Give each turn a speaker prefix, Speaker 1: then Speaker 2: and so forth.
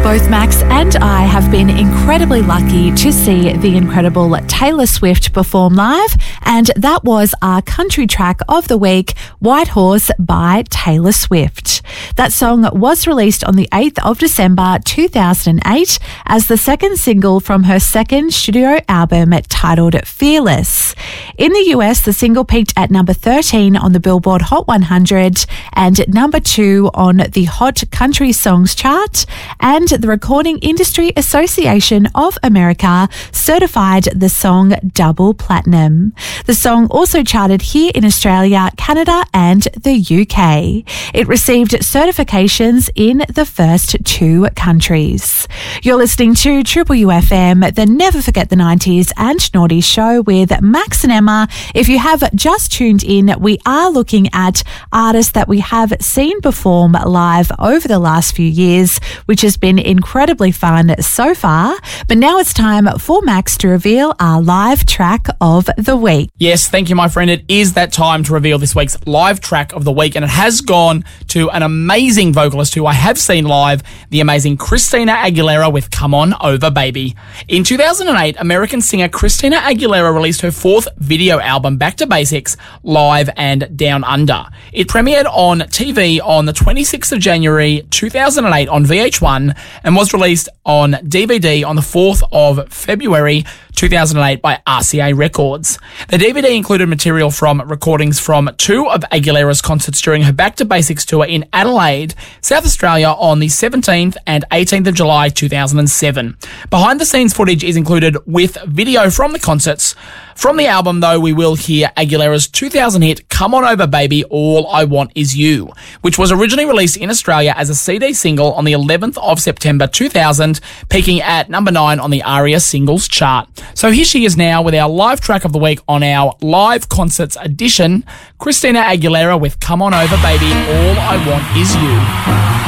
Speaker 1: Both Max and I have been incredibly lucky to see the incredible Taylor Swift perform live, and that was our country track of the week, White Horse by Taylor Swift. That song was released on the 8th of December 2008 as the second single from her second studio album titled Fearless. In the US, the single peaked at number 13 on the Billboard Hot 100 and number 2 on the Hot Country Songs chart, and the Recording Industry Association of America certified the song double platinum. The song also charted here in Australia, Canada and the UK. It received certifications in the first 2 countries. You're listening to Triple UFM, the Never Forget the 90s and Naughty show with Max and Emma. If you have just tuned in, we are looking at artists that we have seen perform live over the last few years, which has been incredibly fun so far. But now it's time for Max to reveal our live track of the week.
Speaker 2: Yes, thank you, my friend. It is that time to reveal this week's live track of the week, and it has gone to an amazing vocalist who I have seen live, the amazing Christina Aguilera with Come On Over Baby. In 2008, American singer Christina Aguilera released her 4th video album, Back to Basics, Live and Down Under. It premiered on TV on the 26th of January 2008 on VH1 and was released on DVD on the 4th of February 2008 by RCA Records. The DVD included material from recordings from 2 of Aguilera's concerts during her Back to Basics tour in Adelaide, South Australia on the 17th and 18th of July 2007. Behind the scenes footage is included with video from the concerts. From the album, though, we will hear Aguilera's 2000 hit Come On Over Baby, All I Want Is You, which was originally released in Australia as a CD single on the 11th of September 2000, peaking at number 9 on the ARIA singles chart. So here she is now with our live track of the week on our live concerts edition, Christina Aguilera with Come On Over Baby, All I Want Is You.